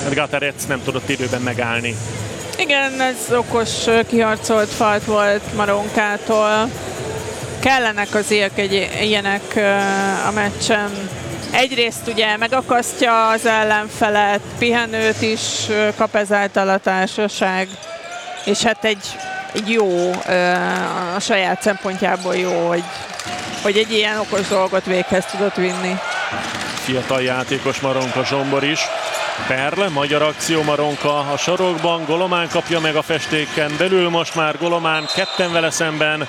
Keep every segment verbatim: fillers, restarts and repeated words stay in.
Gaterec nem tudott időben megállni. Igen, ez okos, kiharcolt falt volt Maronkától. Kellenek azért egy, ilyenek a meccsen. Egyrészt ugye megakasztja az ellenfelet, pihenőt is kap ezáltal a társaság, és hát egy, egy jó, a saját szempontjából jó, hogy, hogy egy ilyen okos dolgot véghez tudott vinni. Fiatal játékos Maronka Zsombor is. Perl, magyar akció Maronka a sarokban, Golomán kapja meg a festéken belül, most már Golomán ketten vele szemben.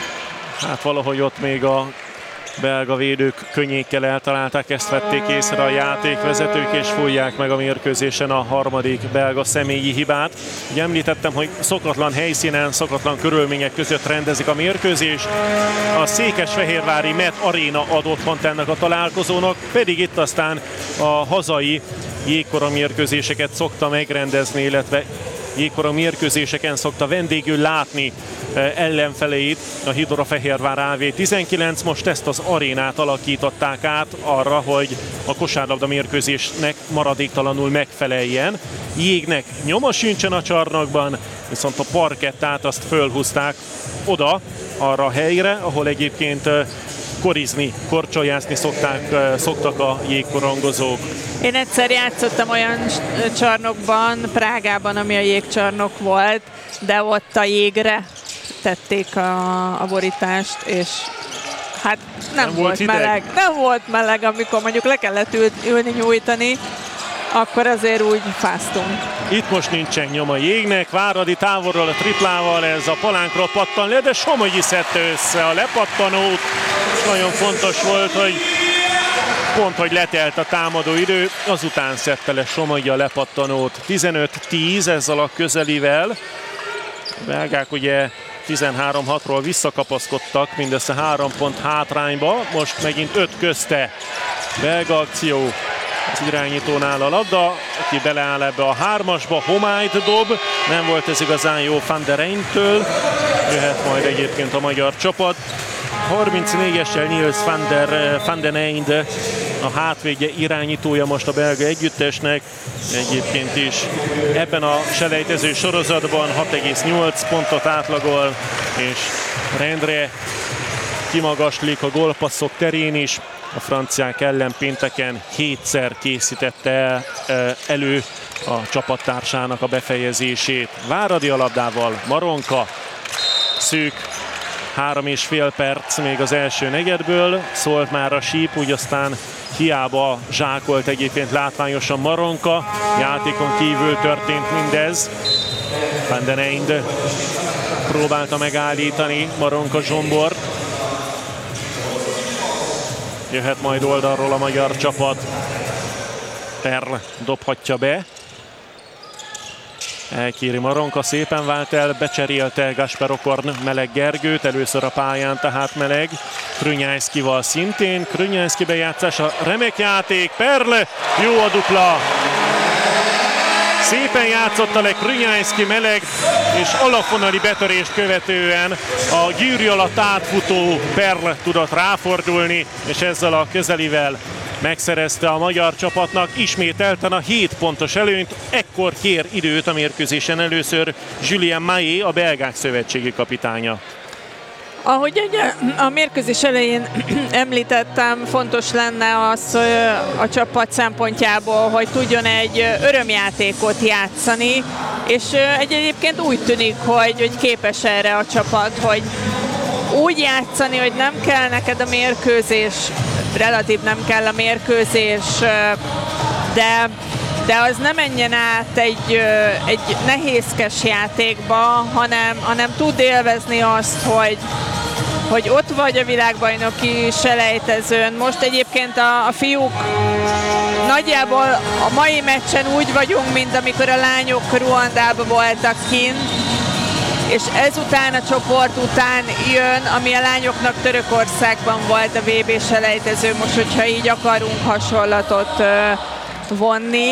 Hát valahogy ott még a belga védők könnyékkel eltalálták, ezt vették észre a játékvezetők, és fújják meg a mérkőzésen a harmadik belga személyi hibát. Ugye említettem, hogy szokatlan helyszínen, szokatlan körülmények között rendezik a mérkőzést. A székesfehérvári Met Arena ad otthont ennek a találkozónak, pedig itt aztán a hazai jégkorong mérkőzéseket szokta megrendezni, illetve jégkorong mérkőzéseken szokta vendégül látni ellenfeleit a Hidrofehérvár á vé tizenkilenc. Most ezt az arénát alakították át arra, hogy a kosárlabda mérkőzésnek maradéktalanul megfeleljen. Jégnek nyoma sincsen a csarnokban, viszont a parkettát azt fölhúzták oda, arra a helyre, ahol egyébként korizni, korcsolyászni szokták, szoktak a jégkorongozók. Én egyszer játszottam olyan csarnokban, Prágában, ami a jégcsarnok volt, de ott a jégre tették a, a borítást, és hát nem, nem volt, volt meleg. Nem volt meleg, amikor mondjuk le kellett ül, ülni, nyújtani, akkor azért úgy fáztunk. Itt most nincsen nyoma jégnek, Váradi távolról a triplával, ez a palánkról pattan le, de Somogyi szedte össze a lepattanót. Nagyon fontos volt, hogy pont, hogy letelt a támadó idő, azután szedte le Somogyi a lepattanót. tizenöt tíz ezzel a közelivel. A belgák ugye tizenhárom hatról visszakapaszkodtak, mindössze három pont hátrányba, most megint öt közte. Belga akció, az irányítónál a labda, aki beleáll ebbe a hármasba, Homályt dob, nem volt ez igazán jó Van der Eyntől, jöhet majd egyébként a magyar csapat. harmincnégyessel Niels van der, van den Eynd, a hátvédje, irányítója most a belga együttesnek, egyébként is ebben a selejtező sorozatban hat egész nyolc pontot átlagol, és rendre kimagaslik a gólpasszok terén is. A franciák ellen pénteken hétszer készítette elő a csapattársának a befejezését. Váradi a labdával, Maronka, szűk három és fél perc még az első negyedből, szólt már a síp, úgy aztán hiába zsákolt egyébként látványosan Maronka, játékon kívül történt mindez. Van den Eynd próbálta megállítani Maronka Zsombort. Jöhet majd oldalról a magyar csapat. Perl dobhatja be. Elkéri Maronka, szépen vált el, becserélte Gasper Okorn Meleg Gergőt, először a pályán tehát Meleg, Krünyászkival szintén, Krünyászki bejátszása, remek játék, Perl, jó a dupla! Szépen játszotta le Krünyászki Meleg, és alapvonali betörést követően a gyűrű alatt átfutó Perl tudott ráfordulni, és ezzel a közelivel megszerezte a magyar csapatnak ismételten a hét pontos előnyt. Ekkor kér időt a mérkőzésen először Julien Maé, a belgák szövetségi kapitánya. Ahogy ugye a mérkőzés elején említettem, fontos lenne az a csapat szempontjából, hogy tudjon egy örömjátékot játszani, és egy egyébként úgy tűnik, hogy, hogy képes erre a csapat, hogy úgy játszani, hogy nem kell neked a mérkőzés, relatív nem kell a mérkőzés, de, de az nem menjen át egy, egy nehézkes játékba, hanem, hanem tud élvezni azt, hogy, hogy ott vagy a világbajnoki selejtezőn. Most egyébként a, a fiúk nagyjából a mai meccsen úgy vagyunk, mint amikor a lányok Ruandában voltak kint, és ezután a csoport után jön, ami a lányoknak Törökországban volt a vé bé selejtező, most hogyha így akarunk hasonlatot vonni.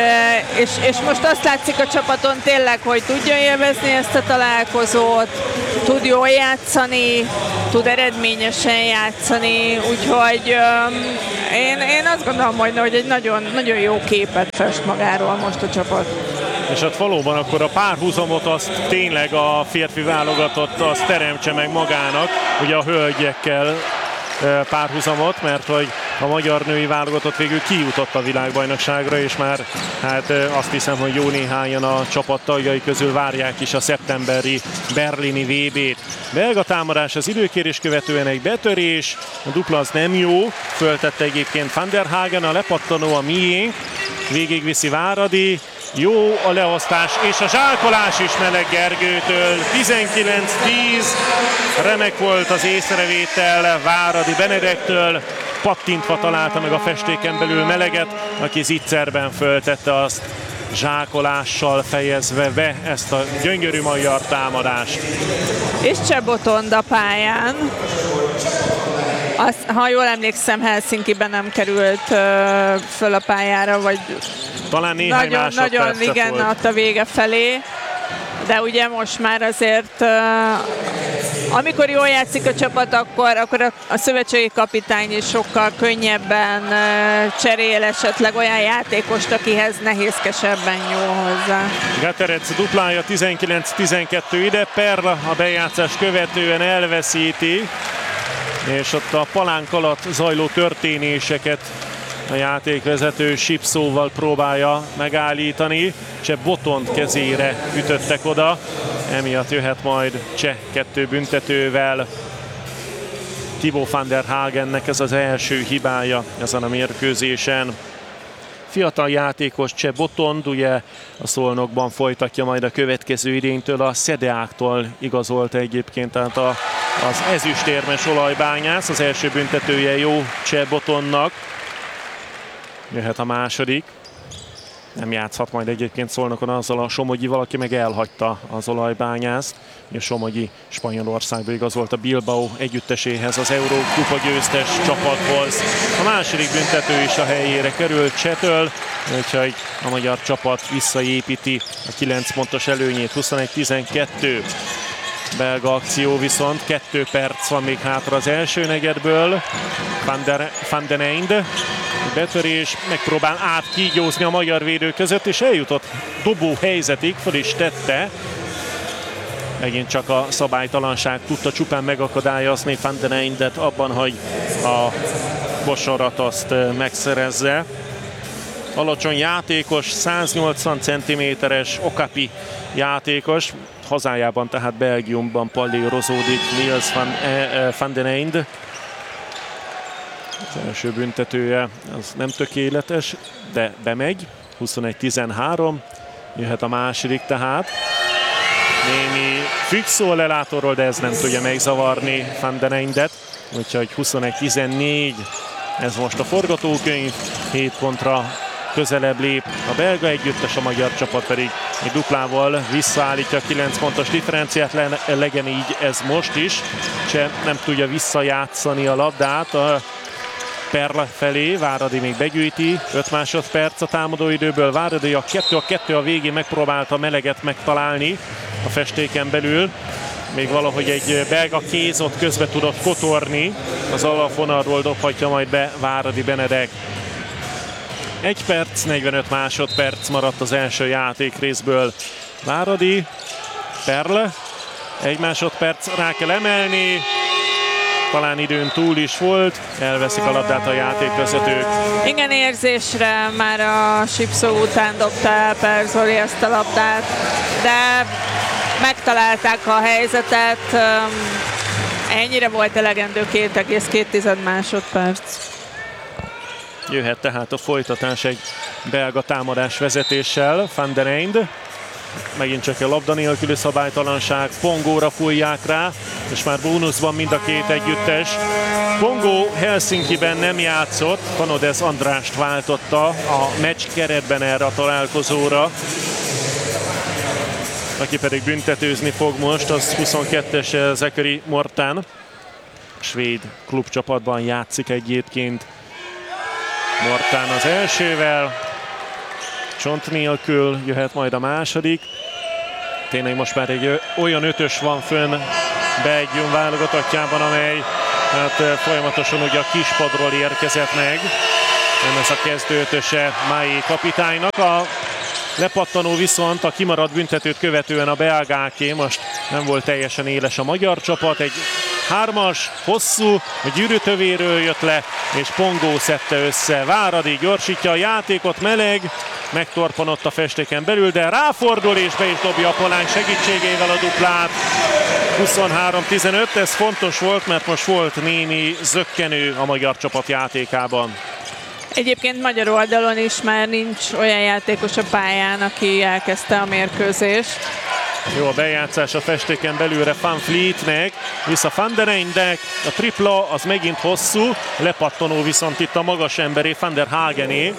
És, és most azt látszik a csapaton tényleg, hogy tudja élvezni ezt a találkozót, tud jól játszani, tud eredményesen játszani, úgyhogy um, én, én azt gondolom, hogy, hogy egy nagyon, nagyon jó képet fest magáról most a csapat. És hát valóban akkor a párhuzamot azt tényleg a férfi válogatott azt teremtse meg magának, ugye a hölgyekkel párhuzamot, mert hogy a magyar női válogatott végül kijutott a világbajnokságra, és már hát azt hiszem, hogy jó néhányan a csapat tagjai közül várják is a szeptemberi berlini vé bét. Belga támadás az időkérés követően egy betörés, a dupla az nem jó, föltette egyébként Van der Hagen, a lepattanó a miénk, végigviszi Váradi, jó a leosztás, és a zsákolás is Meleg Gergőtől, tizenkilenc tíz, remek volt az észrevétel Váradi Benedektől, pattintva találta meg a festéken belül Meleget, aki zicserben föltette azt, zsákolással fejezve be ezt a gyönyörű magyar támadást. És Cseh a pályán. Azt, ha jól emlékszem, Helsinkiben nem került uh, föl a pályára, vagy talán néhány nagyon, nagyon igen, volt. ott a vége felé. De ugye most már azért, uh, amikor jól játszik a csapat, akkor, akkor a, a szövetségi kapitány is sokkal könnyebben uh, cserél esetleg olyan játékost, akihez nehézkesebben nyúl hozzá. Gaterec duplája tizenkilenc tizenkettő ide, Perl a bejátszás követően elveszíti, és ott a palánk alatt zajló történéseket a játékvezető Sipszóval próbálja megállítani. Cseh Botont kezére ütöttek oda, emiatt jöhet majd Cseh kettő büntetővel. Thibaut van der Hagennek ez az első hibája ezen a mérkőzésen. Fiatal játékos Cseh Botond, ugye a Szolnokban folytatja majd a következő idénytől, a Szedeáktól igazolta egyébként, tehát a, az ezüstérmes olajbányász, az első büntetője jó Cseh Botonnak. Jöhet a második. Nem játszhat majd egyébként Szolnokon azzal a Somogyival, aki meg elhagyta az olajbányászt. A Somogyi Spanyolországba igazolt a Bilbao együtteséhez, az Eurókupa győztes csapathoz. A második büntető is a helyére került Csehtől, úgyhogy a magyar csapat visszaépíti a kilenc pontos előnyét, huszonegy tizenkettő. Belga akció viszont, kettő perc van még hátra az első negyedből. Van, der, Van den Einde, betörés, megpróbál átkígyózni a magyar védő között, és eljutott dobó helyzetig, fel is tette. Megint csak a szabálytalanság tudta csupán megakadályozni Van den Eindet abban, hogy a kosarat azt megszerezze. Alacsony játékos, száznyolcvan centiméteres Okapi játékos, hazájában, tehát Belgiumban pallérozódik Niels van, eh, van den Einde. Az első büntetője az nem tökéletes, de bemegy. huszonegy tizenhárom, jöhet a második tehát. Némi fixó a lelátóról, de ez nem tudja megzavarni Van den Eindet. Úgyhogy huszonegy tizennégy, ez most a forgatókönyv, hét pontra közelebb lép a belga együttes, a magyar csapat pedig egy duplával visszaállítja a kilenc pontos differenciát, le, legyen így ez most is. Cseh nem tudja visszajátszani a labdát a Perl felé, Váradi még begyűjti, öt másodperc a támadóidőből, Váradi a kettő a kettő a végén megpróbálta Meleget megtalálni a festéken belül. Még valahogy egy belga kéz ott közbe tudott kotorni, az alapvonalról dobhatja majd be Váradi Benedek. egy perc, negyvenöt másodperc maradt az első játékrészből. Váradi, Perl, egy másodperc, rá kell emelni, talán időn túl is volt, elveszik a labdát a játékvezetők. Igen, érzésre már a Sipszó után dobta el Per Zoli ezt a labdát, de megtalálták a helyzetet, ennyire volt elegendő két egész két másodperc. Jöhet tehát a folytatás egy belga támadás vezetéssel, Van den Einde. Megint csak a labda nélküli szabálytalanság, Pongóra fújják rá, és már bónuszban mind a két együttes. Pongó Helsinkiben nem játszott, Panodez Andrást váltotta a meccs keretben erre a találkozóra. Aki pedig büntetőzni fog most, az huszonkettes Zachary Mortán. Svéd klubcsapatban játszik egyébként. Mortán az elsővel, csont nélkül jöhet majd a második. tényleg most már egy olyan ötös van fönn Belgium válogatottjában, amely hát folyamatosan ugye a kispadról érkezett meg. Nem ez a kezdő ötöse Mai kapitánynak. A lepattanó viszont a kimaradt büntetőt követően a belgáké, most nem volt teljesen éles a magyar csapat, egy hármas, hosszú, a gyűrűtövéről jött le, és Pongó szedte össze. Váradi gyorsítja a játékot, meleg, megtorpanott a festéken belül, de ráfordul és be is dobja a Polánk segítségével a duplát. huszonhárom tizenöt, ez fontos volt, mert most volt némi zökkenő a magyar csapat játékában. Egyébként magyar oldalon is már nincs olyan játékos a pályán, aki elkezdte a mérkőzést. Jó a bejátszás a festéken belülre Van Vlietnek, vissza Van der Eynde, a tripla az megint hosszú, lepattanó viszont itt a magas emberé, Van der Hagené,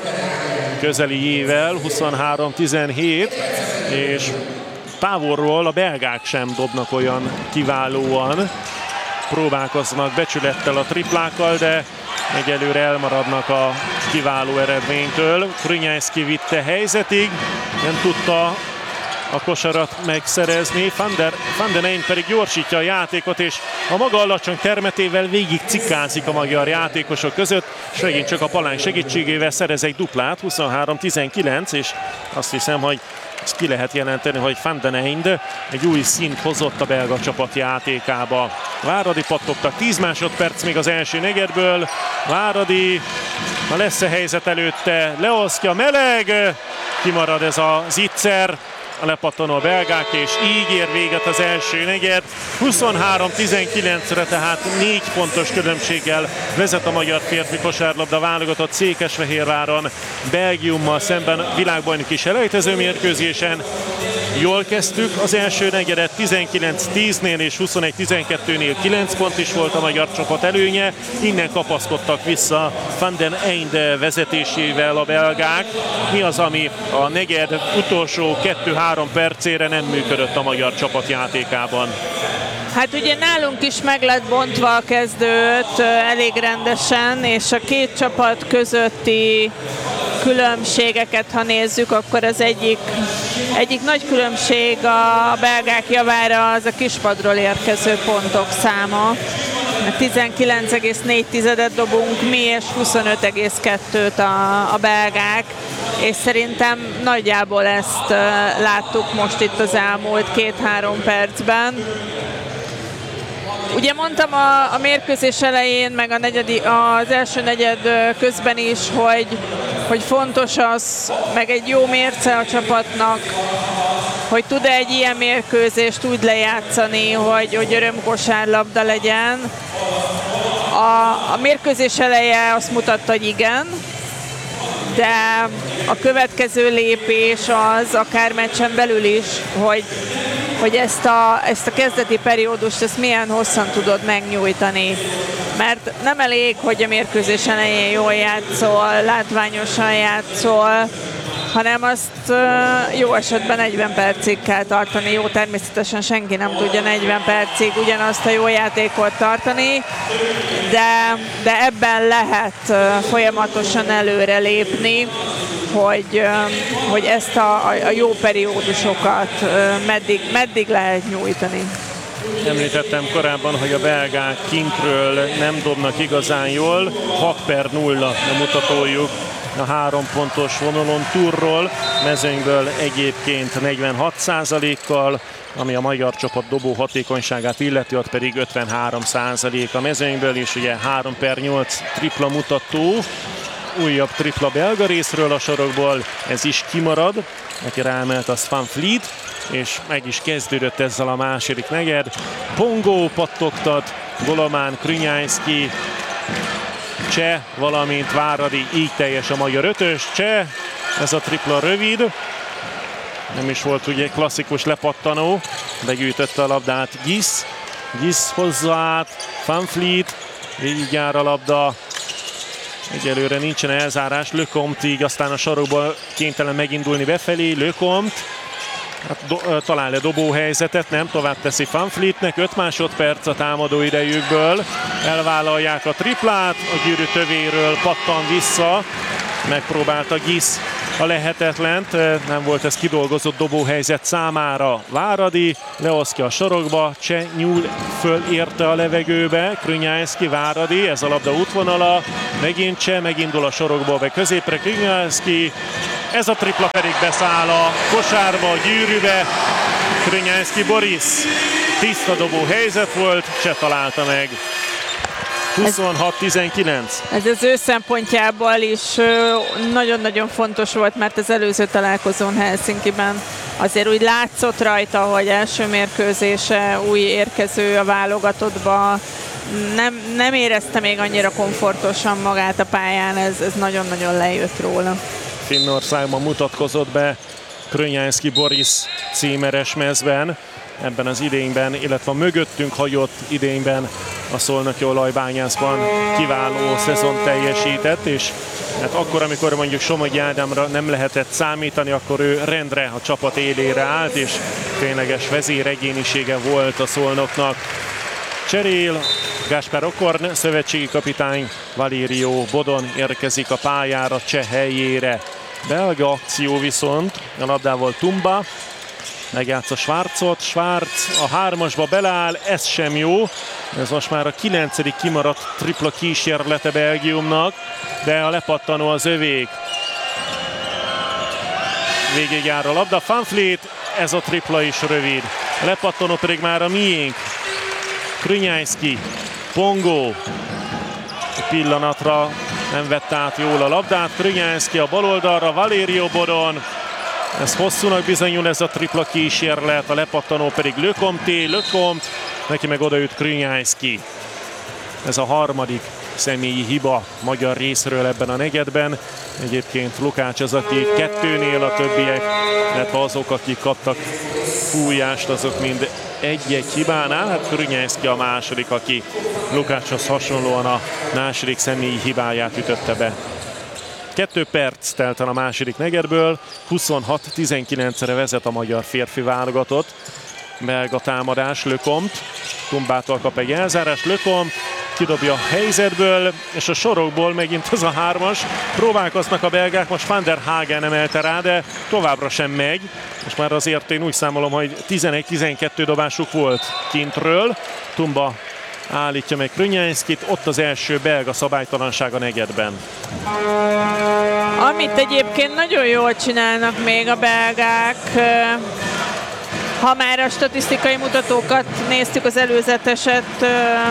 közeliével, huszonhárom tizenhét, és távolról a belgák sem dobnak olyan kiválóan, próbálkoznak becsülettel a triplákkal, de egyelőre elmaradnak a kiváló eredménytől. Krünyászki vitte helyzetig, nem tudta a kosarat megszerezni. Van der, Van der Eyn pedig gyorsítja a játékot, és a maga alacsony termetével végig cikázik a magyar játékosok között, és megint csak a Palánk segítségével szerez egy duplát, huszonhárom tizenkilenc, és azt hiszem, hogy ezt ki lehet jelenteni, hogy Van der Eyn egy új szint hozott a belga csapat játékába. Váradi pattogtak, tíz másodperc még az első negyedből. Váradi, ha lesz-e helyzet előtte, leosztja, meleg, kimarad ez a zicser, a lepattanó a belgák, és így ér véget az első negyed. huszonhárom tizenkilencre, tehát négy pontos különbséggel vezet a magyar férfi kosárlabda válogatott Székesfehérváron Belgiummal szemben világbajnoki selejtező mérkőzésen. Jól kezdtük az első negyedet, tizenkilenc tíznél és huszonegy tizenkettőnél kilenc pont is volt a magyar csapat előnye. Innen kapaszkodtak vissza Van der Eyn vezetésével a belgák. Mi az, ami a negyed utolsó kettő-három percére nem működött a magyar csapat játékában? Hát ugye nálunk is meg lett bontva a kezdőt elég rendesen, és a két csapat közötti különbségeket, ha nézzük, akkor az egyik, egyik nagy különbség a belgák javára az a kispadról érkező pontok száma. tizenkilenc egész négy tizedet dobunk mi, és huszonöt egész kettőt a, a belgák, és szerintem nagyjából ezt láttuk most itt az elmúlt két-három percben. Ugye mondtam a, a mérkőzés elején, meg a negyedi, az első negyed közben is, hogy, hogy fontos az, meg egy jó mérce a csapatnak, hogy tud egy ilyen mérkőzést úgy lejátszani, hogy, hogy örömkosárlabda legyen. A, a mérkőzés eleje azt mutatta, hogy igen, de a következő lépés az akár meccsen belül is, hogy, hogy ezt, a, ezt a kezdeti periódust ezt milyen hosszan tudod megnyújtani. Mert nem elég, hogy a mérkőzés elején jól játszol, látványosan játszol, hanem azt jó esetben negyven percig kell tartani. Jó, természetesen senki nem tudja negyven percig ugyanazt a jó játékot tartani, de, de ebben lehet folyamatosan előre lépni, hogy, hogy ezt a, a jó periódusokat meddig, meddig lehet nyújtani. Említettem korábban, hogy a belgák kintről nem dobnak igazán jól, hat per nulla a mutatójuk a három pontos vonalon túlról, mezőnyből egyébként negyvenhat százalékkal, ami a magyar csapat dobó hatékonyságát illeti, ott pedig ötvenhárom százalék a mezőnyből, és ugye három per nyolc tripla mutató, újabb tripla belga részről a sorokból, ez is kimarad, aki ráemelt az Van Vliet, és meg is kezdődött ezzel a második negyed. Pongó pattogtat, Golomán, Krünyászki, Cseh, valamint Váradi, így teljes a magyar ötös. Cseh, ez a tripla rövid, nem is volt ugye klasszikus lepattanó, begyűjtötte a labdát Gisz, Gisz hozza át, Van Vliet, így jár a labda, egyelőre nincsen elzárás, Lecomte így aztán a sarokból kénytelen megindulni befelé, Lecomte hát do, talál le dobóhelyzetet, nem, tovább teszi Van Vlietnek, öt másodperc a támadó idejükből, elvállalják a triplát, a gyűrű tövéről pattan vissza, megpróbálta Gisz a lehetetlent. Nem volt ez kidolgozott dobóhelyzet számára. Váradi, leosztja a sorokba, Cseh nyúl föl érte a levegőbe, Krünyászki, Váradi, ez a labda útvonala, megint Cseh, megindul a sorokból be középre, Krünyászki, ez a tripla pedig beszáll a kosárba, a gyűrűbe, Krünyászki Boris, tiszta dobó helyzet volt, Cseh találta meg. huszonhat tizenkilenc. Ez az ő szempontjából is nagyon-nagyon fontos volt, mert az előző találkozón Helsinkiben azért úgy látszott rajta, hogy első mérkőzése, új érkező a válogatottba, nem, nem érezte még annyira komfortosan magát a pályán, ez, ez nagyon-nagyon lejött róla. Finnországban mutatkozott be Krünyászki Boris címeres mezben ebben az idényben, illetve a mögöttünk hagyott idényben a szolnoki olajbányászban kiváló szezon teljesített, és hát akkor, amikor mondjuk Somogyi Ádámra nem lehetett számítani, akkor ő rendre a csapat élére állt, és tényleges vezéregyénisége volt a Szolnoknak. Cserél Gáspár Okorn, szövetségi kapitány, Valério Bodon érkezik a pályára Cseh helyére. Belga akció viszont, a labdával Tumba, megjátsza Schwarzot, Schwarz a hármasba beleáll, ez sem jó. Ez most már a kilencedik kimaradt tripla kísérlete Belgiumnak, de a lepattanó az övék. Végig jár a labda, Van Vleet, ez a tripla is rövid. A lepattanó pedig már a miénk. Krünyászki, Pongo, pillanatra nem vette át jól a labdát, Krünyászki a bal oldalra, Valério Bodon. Ez hosszúnak bizonyul ez a tripla kísérlet, a lepattanó pedig Lecomte, Lecomte, neki meg odaüt Krünyászki. Ez a harmadik személyi hiba magyar részről ebben a negyedben. Egyébként Lukács az, aki kettőnél, a többiek, illetve azok, akik kaptak fújást, azok mind egy-egy hibánál. Hát Krünyászki a második, aki Lukácshoz hasonlóan a második személyi hibáját ütötte be. Kettő perc telt el a második negyedből, huszonhat tizenkilencre vezet a magyar férfi válogatott. Belga támadás, Lecomte, Tumbától kap egy elzárás, Lecomte kidobja a helyzetből, és a sorokból megint az a hármas. Próbálkoznak a belgák, most Van der Hagen emelte rá, de továbbra sem megy. Most már azért én úgy számolom, hogy tizenegy-tizenkettő dobásuk volt kintről. Tumba állítja meg Krünyászkit, ott az első belga szabálytalanság a negyedben. Amit egyébként nagyon jól csinálnak még a belgák, ha már a statisztikai mutatókat néztük, az előzeteset,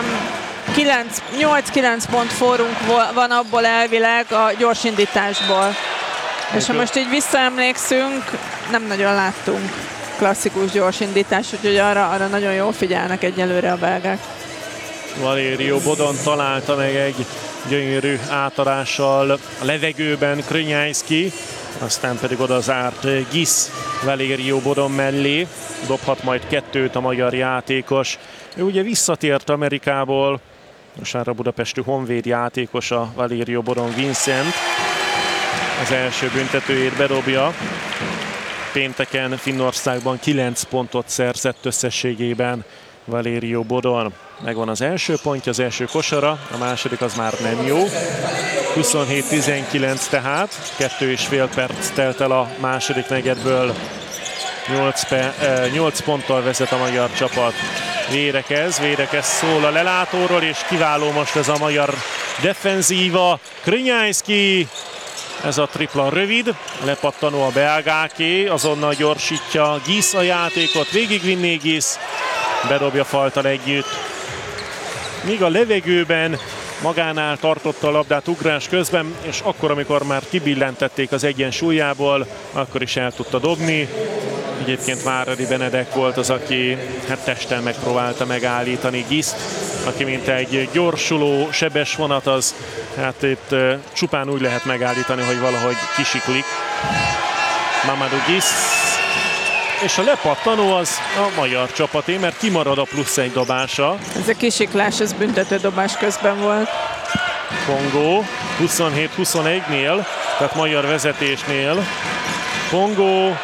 nyolc-kilenc pont forrunk van abból elvileg a gyorsindításból. És ha most így visszaemlékszünk, nem nagyon láttunk klasszikus gyorsindítás, úgyhogy arra, arra nagyon jól figyelnek egyelőre a belgák. Valério Bodon találta meg egy gyönyörű átadással a levegőben Krünyászki, aztán pedig oda zárt Gisz Valério Bodon mellé. Dobhat majd kettőt a magyar játékos. Ő ugye visszatért Amerikából, most már a budapesti Honvéd játékosa Valério Bodon Vincent. Az első büntetőjét bedobja. Pénteken Finnországban kilenc pontot szerzett összességében Valério Bodon. Megvan az első pontja, az első kosara, a második az már nem jó. huszonhét tizenkilenc tehát, kettő és fél perc telt el a második negyedből. nyolc, pe, nyolc ponttal vezet a magyar csapat. Vérekez, Vérekez szól a lelátóról, és kiváló most ez a magyar defenzíva. Krünyászki, ez a tripla rövid, lepattanó a belgáké, azonnal gyorsítja Gisz a játékot, végigvinné Gisz, bedobja faltal együtt. Míg a levegőben magánál tartotta a labdát ugrás közben, és akkor, amikor már kibillentették az egyensúlyából, akkor is el tudta dobni. Egyébként Váradi Benedek volt az, aki hát testen megpróbálta megállítani Giszt, aki mint egy gyorsuló, sebes vonat, az hát itt uh, csupán úgy lehet megállítani, hogy valahogy kisiklik. Mamadou Gisz. És a lepattanó az a magyar csapaté, mert kimarad a plusz egy dobása. Ez a kisiklás, ez büntető dobás közben volt. Pongo huszonhét huszonegynél, tehát magyar vezetésnél. Pongo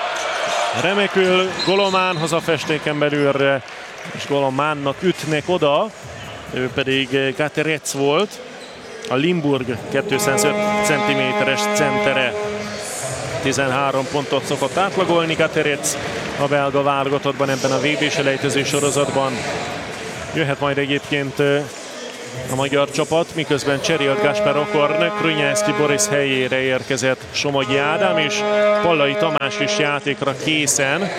remekül Golomán hazafestéken belülre, és Golománnak ütnek oda, ő pedig Gaterec volt, a Limburg kétszázöt centiméteres centere. tizenhárom pontot szokott átlagolni Gaterec a belga válogatottban ebben a vé bé-selejtező sorozatban. Jöhet majd egyébként a magyar csapat, miközben cserélt Gáspár Okorn, Krujnyánszky Boris helyére érkezett Somogyi Ádám, és Pallai Tamás is játékra készen.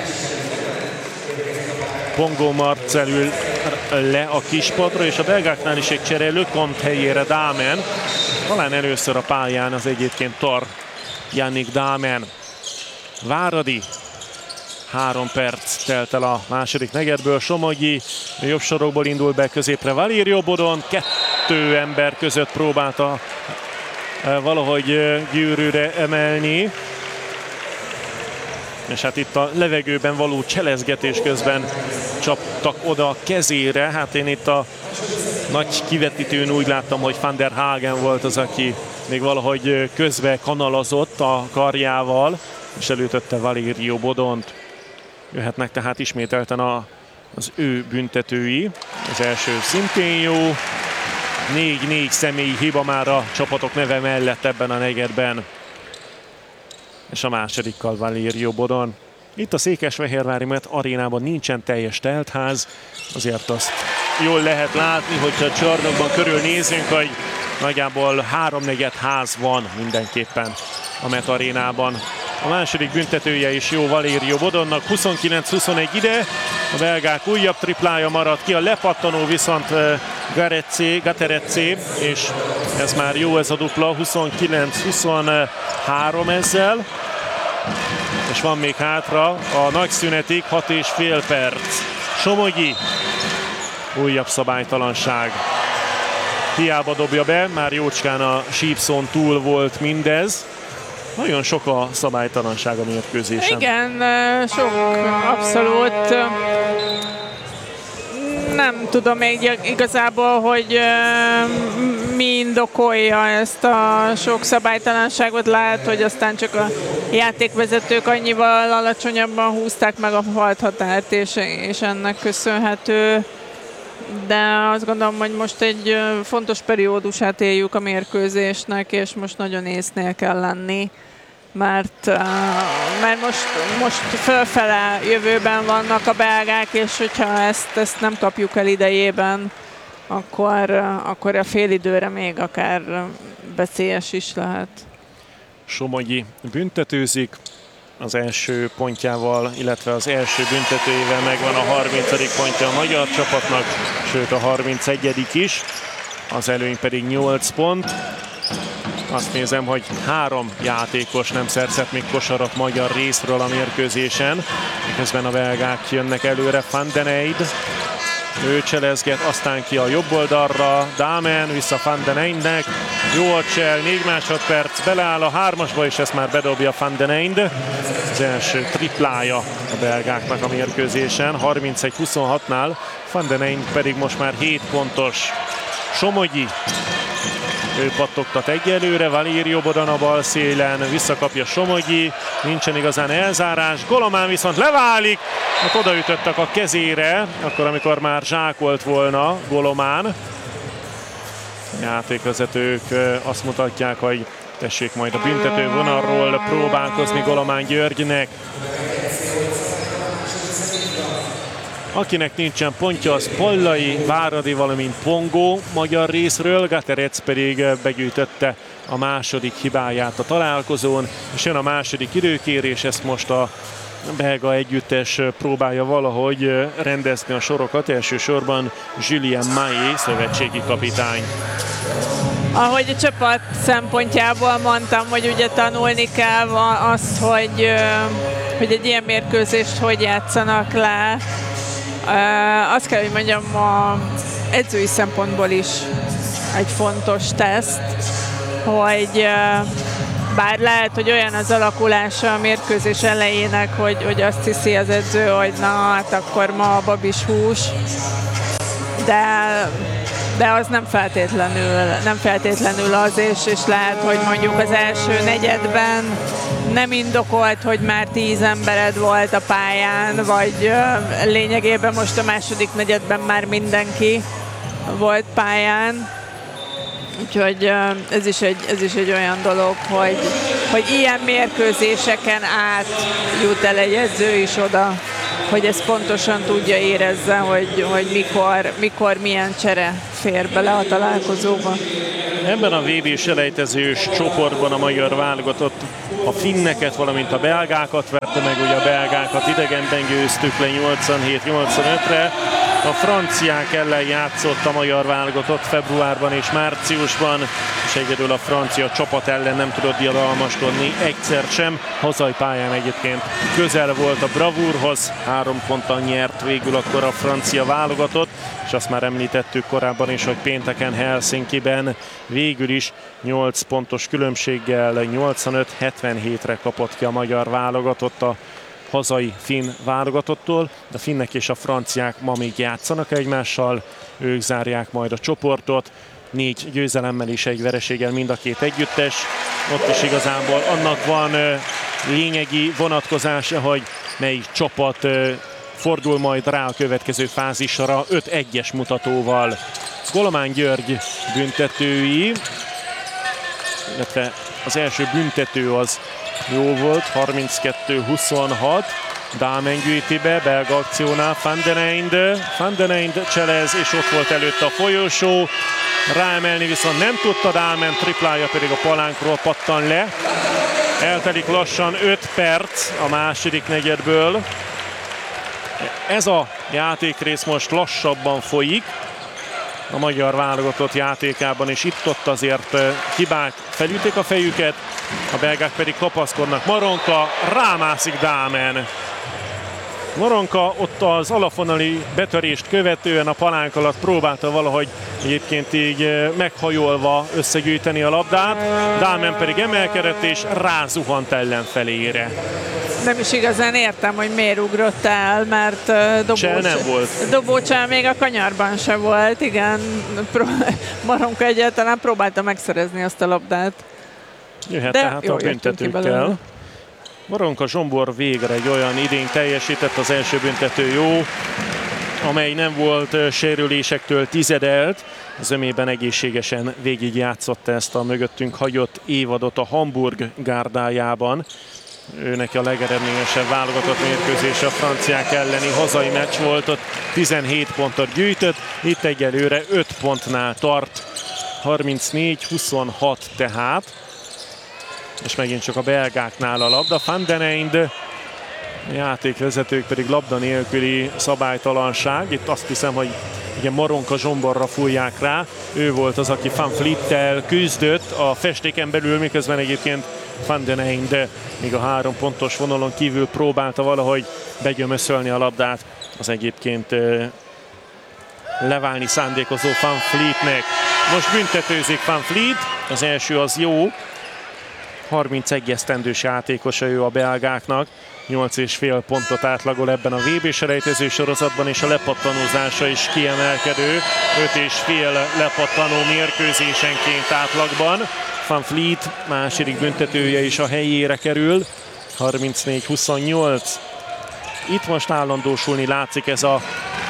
Pongó Marcell ül le a kispadra, és a belgáknál is egy csere Lecomte helyére Dámen. Talán először a pályán az egyébként tor Jannik Dámen. Váradi. Három perc telt el a második negyedből. Somogyi jobb sorokból indul be, középre Valério Bodon. Kettő ember között próbálta valahogy gyűrűre emelni. És hát itt a levegőben való cselezgetés közben csaptak oda a kezére. Hát én itt a nagy kivetítőn úgy láttam, hogy Van der Hagen volt az, aki még valahogy közbe kanalazott a karjával, és előtötte Valério Bodont. Jöhetnek tehát ismételten a, az ő büntetői. Az első szintén jó. négy-négy személyi hiba már a csapatok neve mellett ebben a negyedben. És a másodikkal Valério Bodon. Itt a Székesfehérvári Met arénában nincsen teljes teltház. Azért azt jól lehet látni, hogyha a csarnokban körülnézünk, hogy nagyjából háromnegyed ház van mindenképpen a Met arénában. A második büntetője is jó Valério Bodonnak, huszonkilenc huszonegy ide. A belgák újabb triplája maradt ki, a lepattanó viszont Gaterecé, és ez már jó ez a dupla, huszonkilenc huszonhárom ezzel. És van még hátra a nagy szünetig hat és fél perc. Somogyi, újabb szabálytalanság. Hiába dobja be, már jócskán a sípszón túl volt mindez. Nagyon sok a szabálytalanság a mérkőzésen. Igen, sok, abszolút. Nem tudom még igazából, hogy mi indokolja ezt a sok szabálytalanságot. Lehet, hogy aztán csak a játékvezetők annyival alacsonyabban húzták meg a falthatárt, és, és ennek köszönhető. De azt gondolom, hogy most egy fontos periódusát éljük a mérkőzésnek, és most nagyon észnél kell lenni, mert, mert most, most fölfele jövőben vannak a belgák, és hogyha ezt, ezt nem kapjuk el idejében, akkor, akkor a félidőre még akár veszélyes is lehet. Somogyi büntetőzik. Az első pontjával, illetve az első büntetőjével megvan a harmincadik pontja a magyar csapatnak, sőt a harmincegyedik is, az előny pedig nyolc pont. Azt nézem, hogy három játékos nem szerzett még kosarat magyar részről a mérkőzésen, miközben a belgák jönnek előre. Van den Eyd, ő cselezget, aztán ki a jobb oldalra, Dámen vissza Van den Eydnek, jó a csel, négy másodperc, beleáll a hármasba, és ezt már bedobja Van den Eyd. Az első triplája a belgáknak a mérkőzésen, harmincegy huszonhatnál, Van den Eyd pedig most már hét pontos. Somogyi, ő pattogtat egyelőre, Valério Bodon a bal szélen, visszakapja Somogyi, nincsen igazán elzárás, Golomán viszont leválik, hát odaütöttek a kezére, akkor amikor már zsákolt volna Golomán. Játékvezetők azt mutatják, hogy tessék majd a büntető vonalról próbálkozni Golomán Györgynek. Akinek nincsen pontja, az Pallai, Váradi, valamint Pongó magyar részről, Gaterec pedig begyűjtötte a második hibáját a találkozón, és jön a második időkérés, ezt most a belga együttes próbálja valahogy rendezni a sorokat, elsősorban Julien Maé, szövetségi kapitány. Ahogy a csapat szempontjából mondtam, hogy ugye tanulni kell azt, hogy, hogy egy ilyen mérkőzést hogy játszanak le. Azt kell, hogy mondjam, a edzői szempontból is egy fontos teszt, hogy bár lehet, hogy olyan az alakulása a mérkőzés elejének, hogy, hogy azt hiszi az edző, hogy na, hát akkor ma a babis hús, de, de az nem feltétlenül, nem feltétlenül az, és, és lehet, hogy mondjuk az első negyedben nem indokolt, hogy már tíz embered volt a pályán, vagy lényegében most a második negyedben már mindenki volt pályán. Úgyhogy ez is egy, ez is egy olyan dolog, hogy, hogy ilyen mérkőzéseken át jut el egy edző is oda, hogy ezt pontosan tudja, érezze, hogy, hogy mikor, mikor milyen csere fér bele a találkozóba. Ebben a vé bé-selejtezős csoportban a magyar válogatott a finneket, valamint a belgákat verte meg, ugye a belgákat idegenben győztük le nyolcvanhét nyolcvanötre. A franciák ellen játszott a magyar válogatott februárban és márciusban, és egyedül a francia csapat ellen nem tudott diadalmaskodni egyszer sem. Hazai pályán egyébként közel volt a bravúrhoz, három ponttal nyert végül akkor a francia válogatott, és azt már említettük korábban is, hogy pénteken Helsinkiben végül is nyolc pontos különbséggel nyolcvanöt hetvenhétre kapott ki a magyar válogatott a hazai finn válogatottól. A finnek és a franciák ma még játszanak egymással, ők zárják majd a csoportot. Négy győzelemmel és egy vereséggel mind a két együttes. Ott is igazából annak van lényegi vonatkozása, hogy melyik csapat fordul majd rá a következő fázisra öt egyes mutatóval. Golomán György büntetői, illetve az első büntető az jó volt, harminckettő huszonhat. Dámen gyűjti be, belga akciónál Van den Eynde. Van den Eynde cselez, és ott volt előtte a folyosó. Ráemelni viszont nem tudta Dámen, triplája pedig a palánkról pattan le. Eltelik lassan öt perc a második negyedből. Ez a játékrész most lassabban folyik a magyar válogatott játékában, és itt-ott azért hibák felütik a fejüket, a belgák pedig kapaszkodnak. Maronka, rámászik Dámen. Maronka ott az alapvonali betörést követően a palánk alatt próbálta valahogy egyébként így meghajolva összegyűjteni a labdát. Dámen pedig emelkedett és rázuhant ellenfelére. Nem is igazán értem, hogy miért ugrott el, mert dobócs, nem volt. Dobócsán még a kanyarban se volt, igen. Maronka egyáltalán próbálta megszerezni azt a labdát. Jöhet de tehát a büntetőkkel. Maronka Zsombor végre egy olyan idény teljesített, az első büntető jó, amely nem volt sérülésektől tizedelt. Az ömében egészségesen végigjátszotta ezt a mögöttünk hagyott évadot a Hamburg gárdájában. Ő neki a legeredményesebb válogatott mérkőzése a franciák elleni hazai meccs volt, ott tizenhét pontot gyűjtött, itt egyelőre öt pontnál tart, harmincnégy huszonhat tehát. És megint csak a belgáknál a labda. Van den Eynde, a játékvezetők pedig labda nélküli szabálytalanság. Itt azt hiszem, hogy igen, Maronka Zsomborra fújják rá. Ő volt az, aki Van Vliettel küzdött a festéken belül, miközben egyébként Van den Eynde még a három pontos vonalon kívül próbálta valahogy begyömöszölni a labdát. Az egyébként leválni szándékozó Van Vlietnek. Most büntetőzik Van Vliet, az első az jó. harmincegy esztendős játékosa ő a belgáknak, nyolc és fél pontot átlagol ebben a vé bé-selejtező sorozatban, és a lepattanózása is kiemelkedő, öt és fél lepattanó mérkőzésenként átlagban. Van Vliet második büntetője is a helyére kerül, harmincnégy huszonnyolc. Itt most állandósulni látszik ez a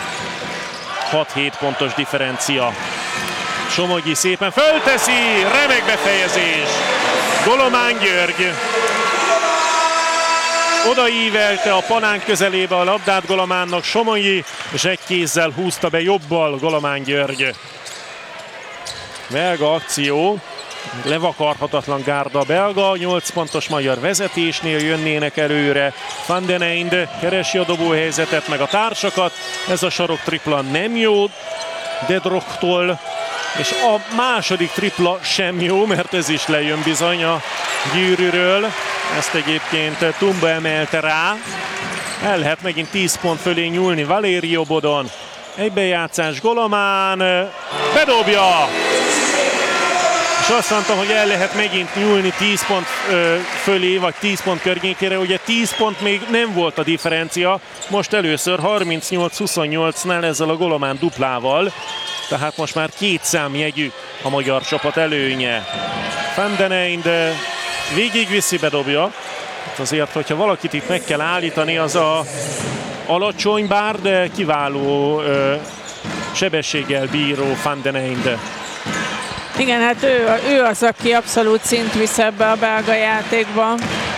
hat-hét pontos differencia. Somogyi szépen fölteszi, remek befejezés! Golomán György odaívelte a panánk közelébe a labdát Golománnak Somogyi, és egy kézzel húzta be jobbal Golomán György. Belga akció, levakarhatatlan gárda belga, nyolc pontos magyar vezetésnél jönnének előre. Van den Eynde keresi a dobóhelyzetet, meg a társakat, ez a sarok tripla nem jó De Drochtól, és a második tripla sem jó, mert ez is lejön bizony a gyűrűről. Ezt egyébként Tumba emelte rá. El lehet megint tíz pont fölé nyúlni Valério Bodon. Egybejátszás Golomán, bedobja! És azt mondtam, hogy el lehet megint nyúlni tíz pont fölé, vagy tíz pont környékére. Ugye tíz pont még nem volt a differencia, most először harmincnyolc huszonnyolcnál ezzel a Golomán duplával. Tehát most már két számjegyű a magyar csapat előnye. Van den Eynde végigviszi, bedobja. Hát azért, hogyha valakit itt meg kell állítani, az a alacsony bár, de kiváló ö, sebességgel bíró Van den Eynde. Igen, hát ő, ő az, aki abszolút szint visz ebbe a belga játékba.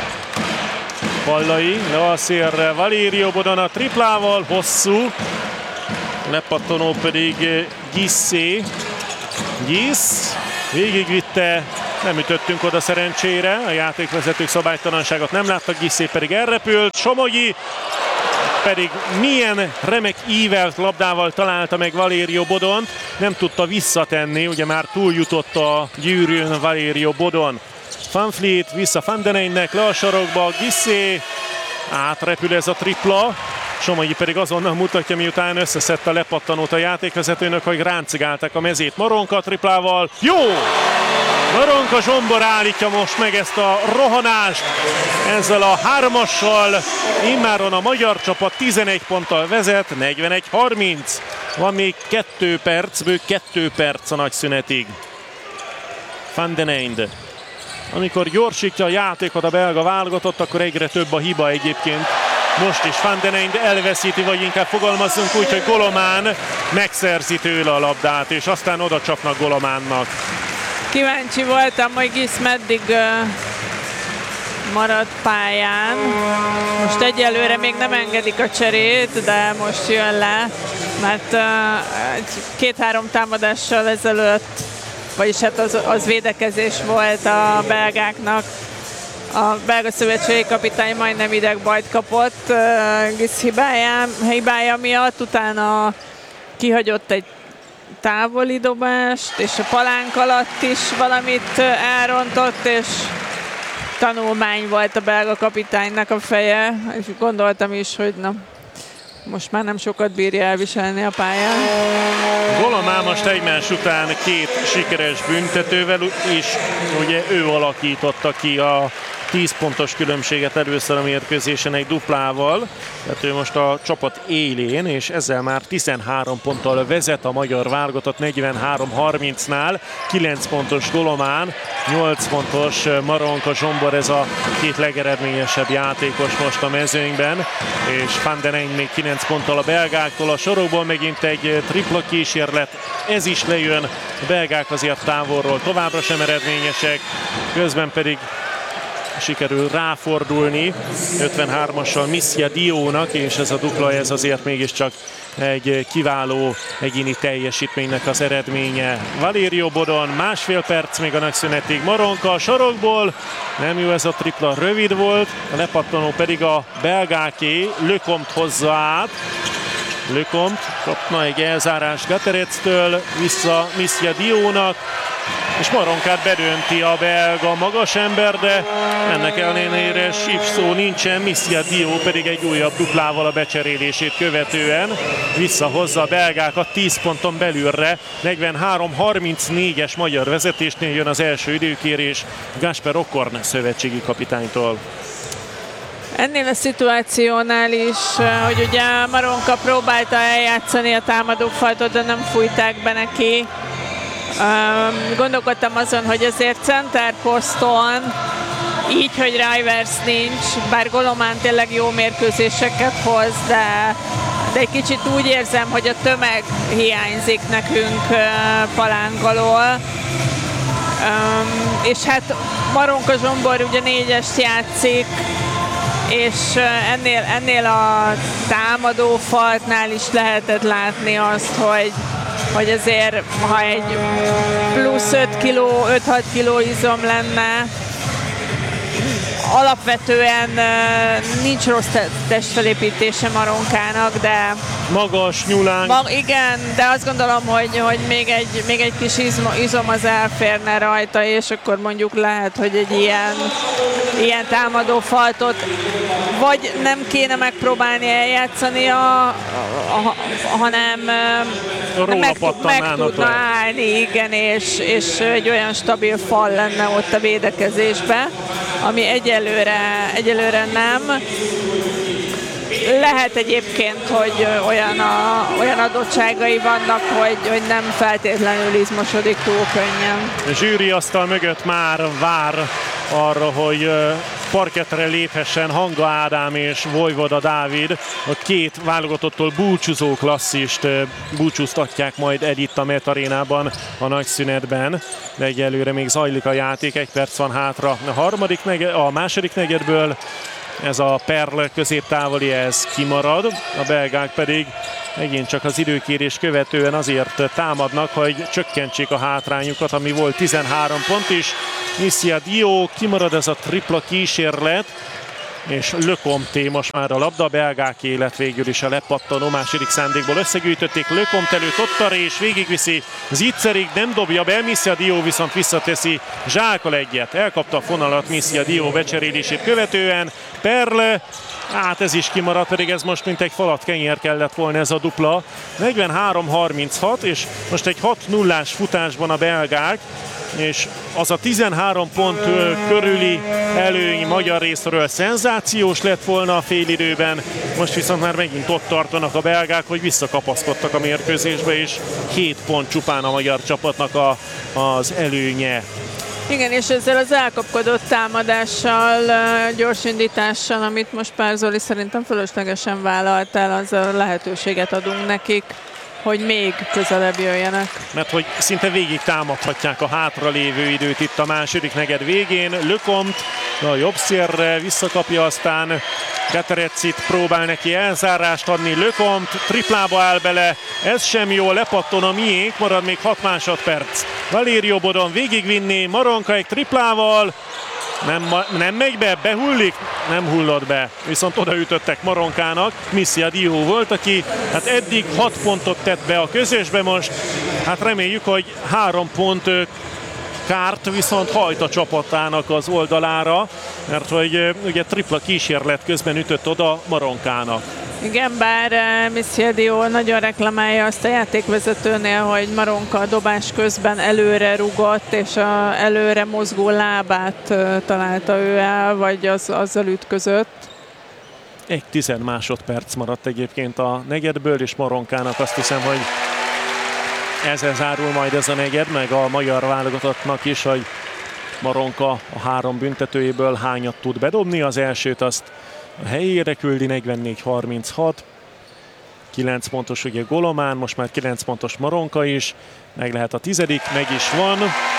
Pallai le a szélre, Valério Bodon a triplával, hosszú, lepattanó pedig Gissé. Gisz végigvitte, nem ütöttünk oda szerencsére, a játékvezetők szabálytalanságot nem láttak, Gissé pedig elrepült, Somogyi pedig milyen remek ívelt labdával találta meg Valério Bodont, nem tudta visszatenni, ugye már túljutott a gyűrűn Valério Bodon. Van Vliet vissza Van den Eynnek, le a sarokba, Gissé, átrepül ez a tripla, Somogyi pedig azonnal mutatja, miután összeszedte a lepattanót a játékvezetőnök, hogy ráncigálták a mezét. Maronka triplával, jó! Maronka Zsombor állítja most meg ezt a rohanást, ezzel a hármassal, immáron a magyar csapat tizenegy ponttal vezet, negyvenegy harminc. Van még kettő perc, bő kettő perc a nagy szünetig. Van den Eynd. Amikor gyorsítja a játékot a belga válogatott, akkor egyre több a hiba egyébként. Most is Van den Eynd elveszíti, vagy inkább fogalmazzunk úgy, hogy Golomán megszerzi tőle a labdát, és aztán oda csapnak Golománnak. Kíváncsi voltam, hogy Gisz meddig uh, marad pályán. Most egyelőre még nem engedik a cserét, de most jön le, mert uh, két-három támadással ezelőtt, vagyis hát az, az védekezés volt a belgáknak. A belga szövetségi kapitány majdnem idegbajt kapott uh, Gisz hibája, hibája miatt, utána kihagyott egy távoli dobást, és a palánk alatt is valamit elrontott, és tanulmány volt a belga kapitánynak a feje, és gondoltam is, hogy na, most már nem sokat bírja elviselni a pályán. Golomán most egymás után két sikeres büntetővel, és ugye ő alakította ki a tíz pontos különbséget először a mérkőzésen egy duplával, tehát ő most a csapat élén, és ezzel már tizenhárom ponttal vezet a magyar válogatott negyvenhárom harmincnál, kilenc pontos Golomán, nyolc pontos Maronka Zsombor, ez a két legeredményesebb játékos most a mezőnyben, és Van den Eyn még kilenc ponttal a belgáktól, a sorokból megint egy tripla kísérlet, ez is lejön, a belgák azért távolról továbbra sem eredményesek, közben pedig sikerül ráfordulni ötvenhármassal Missia Diónak, és ez a dupla, ez azért mégiscsak egy kiváló egyéni teljesítménynek az eredménye. Valério Bodon, másfél perc még a nagyszünetig, Maronka a sorokból, nem jó ez a tripla, rövid volt, a lepattanó pedig a belgáké, Lecomte hozza át. Lecomte kapna egy elzárást Gaterectől, vissza Missia Diónak, és Maronkát bedönti a belga magas ember, de ennek ellenére síp szó nincsen, Missia Dió pedig egy újabb duplával a becserélését követően visszahozza a belgákat tíz ponton belülre, negyvenhárom harmincnégyes magyar vezetésnél jön az első időkérés Gasper Okorn szövetségi kapitánytól. Ennél a szituációnál is, hogy ugye Maronka próbálta eljátszani a támadófaltot, de nem fújták be neki. Gondolkodtam azon, hogy azért center poszton, így, hogy Rivers nincs, bár Golomán tényleg jó mérkőzéseket hoz, de, de egy kicsit úgy érzem, hogy a tömeg hiányzik nekünk palánk alól. És hát Maronka Zsombor ugye négyest játszik, és ennél, ennél a támadó faltnál is lehetett látni azt, hogy, hogy azért, ha egy plusz öt kiló, öt-hat kiló izom lenne, alapvetően nincs rossz testfelépítése Maronkának, de magas, nyulánk. Mag, igen, de azt gondolom, hogy, hogy még, egy, még egy kis izom, izom az elférne rajta, és akkor mondjuk lehet, hogy egy ilyen, ilyen támadó faltot vagy nem kéne megpróbálni eljátszani, a, a, a, hanem meg, meg tudna állni, igen, és, és egy olyan stabil fal lenne ott a védekezésbe, ami egyelőre, egyelőre nem. Lehet egyébként, hogy olyan, a, olyan adottságai vannak, hogy, hogy nem feltétlenül izmosodik túl könnyen. A zsűriasztal mögött már vár arra, hogy parkettre léphessen Hanga Ádám és Vojvoda Dávid. A két válogatottól búcsúzó klasszist búcsúztatják majd el itt a Met Arénában a nagy szünetben. De egyelőre még zajlik a játék, egy perc van hátra a, harmadik negyed, a második negyedből. Ez a Perl középtávoli, ez kimarad, a belgák pedig megint csak az időkérés követően azért támadnak, hogy csökkentsék a hátrányukat, ami volt tizenhárom pont is. Missia Dio, kimarad ez a tripla kísérlet, és Lecomte most már a labda, a belgák élet végül is a lepattanó második szándékból összegyűjtötték. Lecomte előtt Ottar és végigviszi Zicserig, nem dobja be, Missia Dio viszont visszateszi zsákkal egyet. Elkapta a fonalat Missia Dio becserélését követően. Perle, hát ez is kimaradt, pedig ez most mint egy falat kenyér kellett volna ez a dupla. negyvenhárom harminchat, és most egy hat nullás futásban a belgák, és az a tizenhárom pont körüli előny magyar részről szenzációs lett volna a félidőben. Most viszont már megint ott tartanak a belgák, hogy visszakapaszkodtak a mérkőzésbe, és hét pont csupán a magyar csapatnak a, az előnye. Igen, és ezzel az elkapkodott támadással, gyorsindítással, amit most Pár Zoli szerintem fölöslegesen vállalt el, azzal lehetőséget adunk nekik, hogy még közelebb jöjjenek. Mert hogy szinte végig támadhatják a hátralévő időt itt a második negyed végén. Lecomte a jobb szélre visszakapja, aztán Gaterecit próbál neki elzárást adni. Lecomte triplába áll bele, ez sem jó, lepatton a miénk, marad még hat másodperc. Valério Bodon végigvinni, Maronka egy triplával, Nem, nem megy be, behullik, nem hullott be, viszont odaütöttek Maronkának. Missia Dio volt, aki hát eddig hat pontot tett be a közösbe, most hát reméljük, hogy három pont kárt viszont hajt a csapatának az oldalára, mert hogy ugye tripla kísérlet közben ütött oda Maronkának. Igen, bár Missia Dio nagyon reklamálja azt a játékvezetőnél, hogy Maronka a dobás közben előre rugott, és a előre mozgó lábát találta ő el, vagy az, azzal ütközött. Egy tized másodperc maradt egyébként a negyedből, és Maronkának azt hiszem, hogy ezzel zárul majd ez a negyed, meg a magyar válogatottnak is, hogy Maronka a három büntetőjéből hányat tud bedobni. Az elsőt azt a helyére küldi, negyvennégy harminchat. kilenc pontos ugye Golomán, most már kilenc pontos Maronka is. Meg lehet a tizedik, meg is van.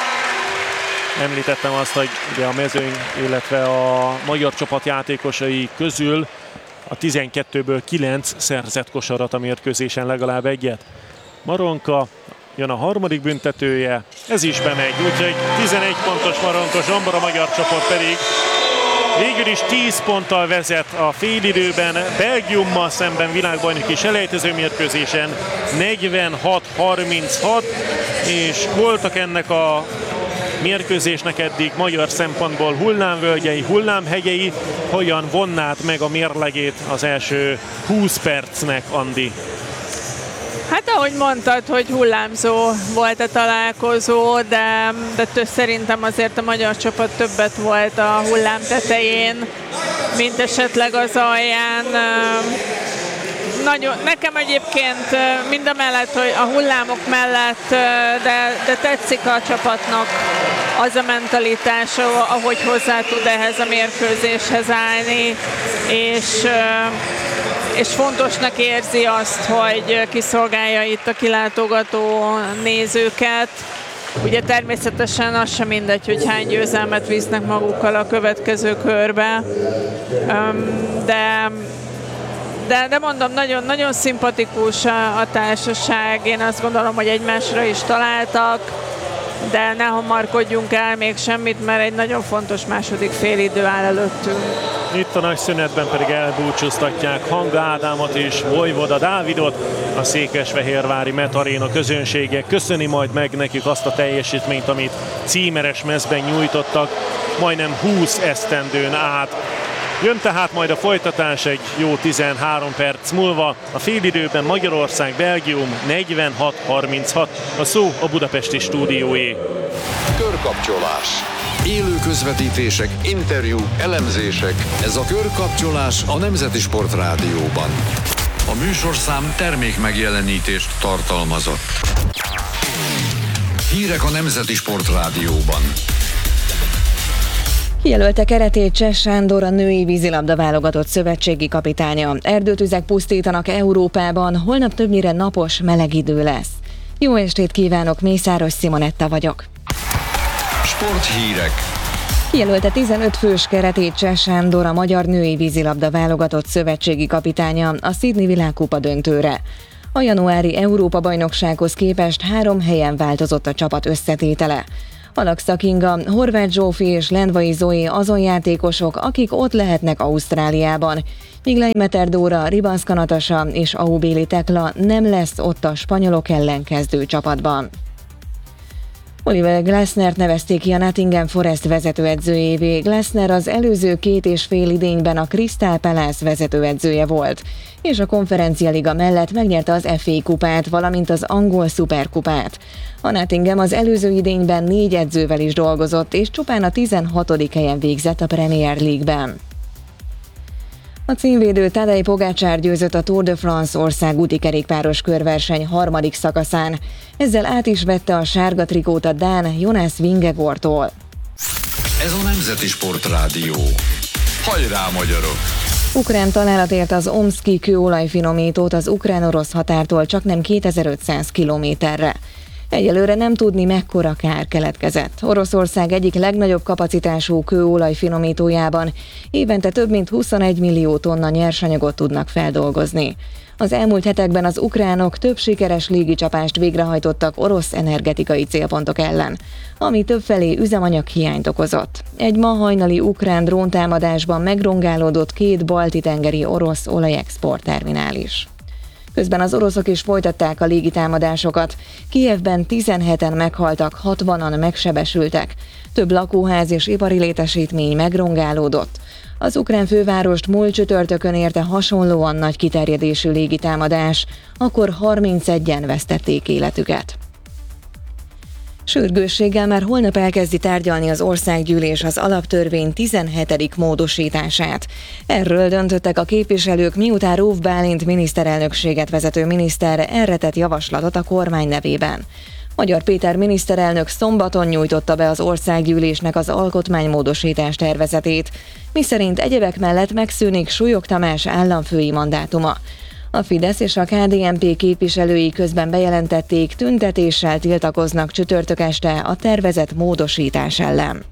Említettem azt, hogy ugye a mezőny, illetve a magyar csapat játékosai közül a tizenkettőből kilenc szerzett kosarat a mérkőzésen, legalább egyet. Maronka, jön a harmadik büntetője, ez is bemegy, úgyhogy tizenegy pontos Maronka Zsombor, a magyar csapat pedig végül is tíz ponttal vezet a félidőben, Belgiummal szemben világbajnoki selejtező mérkőzésen negyvenhat harminchat, és voltak ennek a mérkőzésnek eddig magyar szempontból hullámvölgyei, hullámhegyei. Hogyan vonnád meg a mérlegét az első húsz percnek, Andi? Hát ahogy mondtad, hogy hullámzó volt a találkozó, de, de szerintem azért a magyar csapat többet volt a hullám tetején, mint esetleg az alján. Nagyon, nekem egyébként mindamellett, hogy a hullámok mellett, de, de tetszik a csapatnak az a mentalitása, ahogy hozzá tud ehhez a mérkőzéshez állni, és, és fontosnak érzi azt, hogy kiszolgálja itt a kilátogató nézőket. Ugye természetesen az sem mindegy, hogy hány győzelmet visznek magukkal a következő körbe, de De, de mondom, nagyon, nagyon szimpatikus a, a társaság. Én azt gondolom, hogy egymásra is találtak, de ne hamarkodjunk el még semmit, mert egy nagyon fontos második félidő áll előttünk. Itt a nagy szünetben pedig elbúcsúztatják Hanga Ádámot és Vojvoda Dávidot. A székesfehérvári Met Aréna közönsége köszöni majd meg nekik azt a teljesítményt, amit címeres mezben nyújtottak majdnem húsz esztendőn át. Jön tehát majd a folytatás egy jó tizenhárom perc múlva. A félidőben Magyarország, Belgium negyvenhat harminchat. A szó a budapesti stúdióé. Körkapcsolás. Élő közvetítések, interjúk, elemzések. Ez a Körkapcsolás a Nemzeti Sport Rádióban. A műsorszám termék megjelenítést tartalmazott. Hírek a Nemzeti Sport Rádióban. Kijelölte keretét Cseh Sándor, a női vízilabda válogatott szövetségi kapitánya. Erdőtüzek pusztítanak Európában, holnap többnyire napos, meleg idő lesz. Jó estét kívánok, Mészáros Simonetta vagyok. Sporthírek. Kijelölte tizenöt fős keretét Cseh Sándor, a magyar női vízilabda válogatott szövetségi kapitánya a Sydney világkupa döntőre. A januári Európa-bajnoksághoz képest három helyen változott a csapat összetétele. Alaksa Kinga, Horváth Zsófi és Lendvai Zoé azon játékosok, akik ott lehetnek Ausztráliában, míg Leimeter Dóra, Ribanszka Natasa és Aubéli Tekla nem lesz ott a spanyolok ellen kezdő csapatban. Oliver Glasnert nevezték ki a Nottingham Forest vezetőedzőjévé. Glasner az előző két és fél idényben a Crystal Palace vezetőedzője volt, és a Konferencia Liga mellett megnyerte az ef á kupát, valamint az angol szuperkupát. A Nottingham az előző idényben négy edzővel is dolgozott, és csupán a tizenhatodik helyen végzett a Premier League-ben. A címvédő Tadej Pogačar győzött a Tour de France országúti kerékpáros körverseny harmadik szakaszán. Ezzel át is vette a sárga trikót a dán Jonas Vingegaardtól. Ez a Nemzeti Sportrádió. Hajrá, magyarok! Ukrán találat ért az omszki kőolajfinomítót az ukrán-orosz határtól csaknem kétezer-ötszáz kilométerre. Egyelőre nem tudni, mekkora kár keletkezett. Oroszország egyik legnagyobb kapacitású kőolajfinomítójában évente több mint huszonegy millió tonna nyersanyagot tudnak feldolgozni. Az elmúlt hetekben az ukránok több sikeres légicsapást végrehajtottak orosz energetikai célpontok ellen, ami többfelé üzemanyaghiányt okozott. Egy ma hajnali ukrán dróntámadásban megrongálódott két balti-tengeri orosz olajexport terminál is. Közben az oroszok is folytatták a légitámadásokat. Kijevben tizenheten meghaltak, hatvanan megsebesültek. Több lakóház és ipari létesítmény megrongálódott. Az ukrán fővárost múlt csütörtökön érte hasonlóan nagy kiterjedésű légitámadás, akkor harmincegyen vesztették életüket. Sürgősséggel már holnap elkezdi tárgyalni az országgyűlés az alaptörvény tizenhetedik módosítását. Erről döntöttek a képviselők, miután Róf Bálint miniszterelnökséget vezető miniszter erre tett javaslatot a kormány nevében. Magyar Péter miniszterelnök szombaton nyújtotta be az országgyűlésnek az alkotmánymódosítás tervezetét, miszerint egyebek mellett megszűnik Súlyog Tamás államfői mandátuma. A Fidesz és a ká dé en pé képviselői közben bejelentették, tüntetéssel tiltakoznak csütörtök este a tervezett módosítás ellen.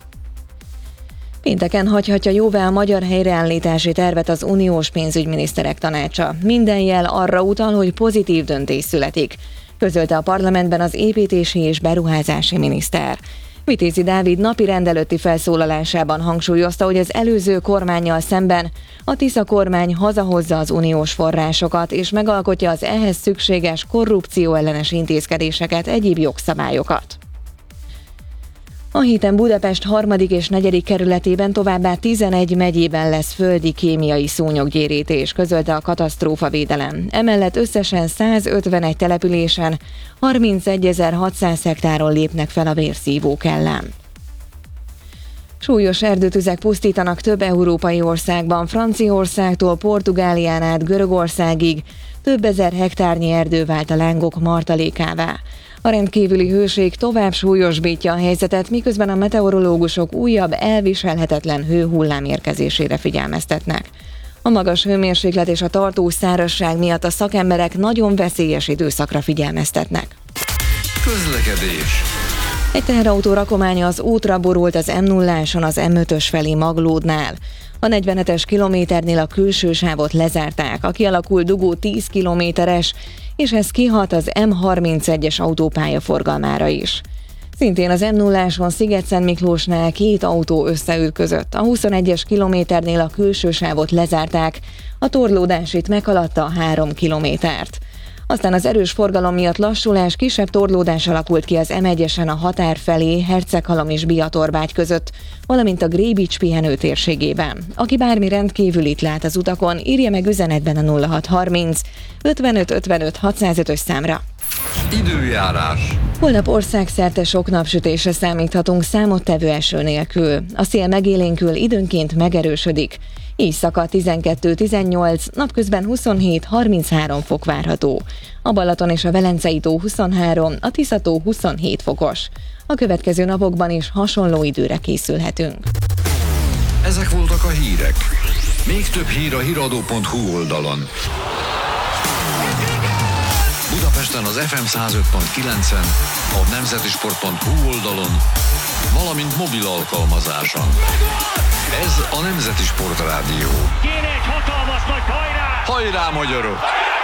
Pénteken hagyhatja jóvá a magyar helyreállítási tervet az uniós pénzügyminiszterek tanácsa. Minden jel arra utal, hogy pozitív döntés születik, közölte a parlamentben az építési és beruházási miniszter. Vitézi Dávid napi rendelőtti felszólalásában hangsúlyozta, hogy az előző kormánnyal szemben a Tisza kormány hazahozza az uniós forrásokat és megalkotja az ehhez szükséges korrupcióellenes intézkedéseket, egyéb jogszabályokat. A héten Budapest harmadik és negyedik kerületében továbbá tizenegy megyében lesz földi kémiai szúnyoggyérítés, közölte a katasztrófavédelem. Emellett összesen százötvenegy településen harmincegyezer-hatszáz hektáron lépnek fel a vérszívók ellen. Súlyos erdőtüzek pusztítanak több európai országban, Franciaországtól Portugálián át Görögországig több ezer hektárnyi erdő vált a lángok martalékává. A rendkívüli hőség tovább súlyosbítja a helyzetet, miközben a meteorológusok újabb elviselhetetlen hőhullám érkezésére figyelmeztetnek. A magas hőmérséklet és a tartós szárazság miatt a szakemberek nagyon veszélyes időszakra figyelmeztetnek. Közlekedés. Egy teherautó rakománya az útra borult az em nulláson az em ötös felé Maglódnál. A negyvenhetes kilométernél a külső sávot lezárták, a kialakult dugó tíz kilométeres, és ez kihat az em harmincegyes autópálya forgalmára is. Szintén az em nulláson Sziget-Szentmiklósnál két autó összeütközött. A huszonegyes kilométernél a külső sávot lezárták, a torlódás itt meghaladta a három kilométert. Aztán az erős forgalom miatt lassulás, kisebb torlódás alakult ki az em egyesen a határ felé, Herceghalom és Biatorbágy között, valamint a Grébics pihenő térségében. Aki bármi rendkívülit lát az utakon, írja meg üzenetben a nulla hat harminc ötvenöt ötvenöt hatszázötös számra. Időjárás. Holnap országszerte sok napsütésre számíthatunk számottevő eső nélkül. A szél megélénkül, időnként megerősödik. Éjszaka tizenkettő-tizennyolc, napközben huszonhét-harminchárom fok várható. A Balaton és a Velencei tó huszonhárom, a Tisza tó huszonhét fokos. A következő napokban is hasonló időre készülhetünk. Ezek voltak a hírek. Még több hír a híradó pont hu oldalon. Budapesten az ef em száz öt pont kilencen, a nemzetisport pont hu oldalon, valamint mobil alkalmazáson. Ez a Nemzeti Sport Rádió. Kéne egy hatalmas nagy hajrá! Hajrá, magyarok!